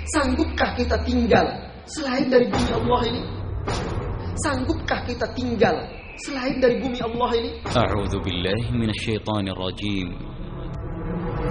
Sanggupkah kita tinggal selain dari bumi Allah ini? Sanggupkah kita tinggal selain dari bumi Allah ini? A'udzu billahi minasyaitonir rajim.